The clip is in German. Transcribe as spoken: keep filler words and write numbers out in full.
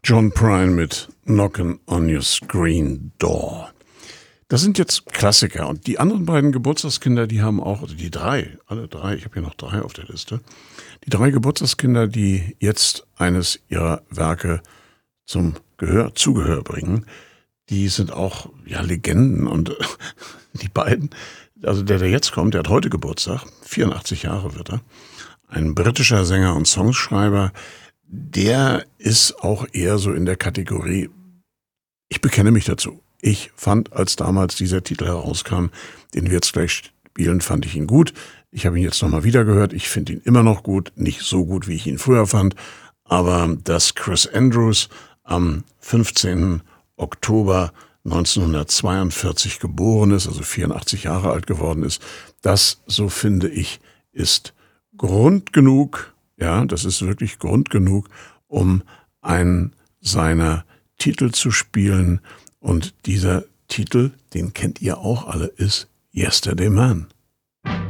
John Prine mit Knockin' on Your Screen Door. Das sind jetzt Klassiker. Und die anderen beiden Geburtstagskinder, die haben auch, also die drei, alle drei, ich habe hier noch drei auf der Liste, die drei Geburtstagskinder, die jetzt eines ihrer Werke zum Gehör, Zugehör bringen, die sind auch ja Legenden. Und die beiden, also der, der jetzt kommt, der hat heute Geburtstag, vierundachtzig Jahre wird er, ein britischer Sänger und Songschreiber, der ist auch eher so in der Kategorie, ich bekenne mich dazu. Ich fand, als damals dieser Titel herauskam, den wir jetzt gleich spielen, fand ich ihn gut. Ich habe ihn jetzt nochmal wieder gehört. Ich finde ihn immer noch gut. Nicht so gut, wie ich ihn früher fand. Aber dass Chris Andrews am fünfzehnten Oktober neunzehnhundertzweiundvierzig geboren ist, also vierundachtzig Jahre alt geworden ist, das, so finde ich, ist Grund genug, ja, das ist wirklich Grund genug, um einen seiner Titel zu spielen. Und dieser Titel, den kennt ihr auch alle, ist Yesterday Man.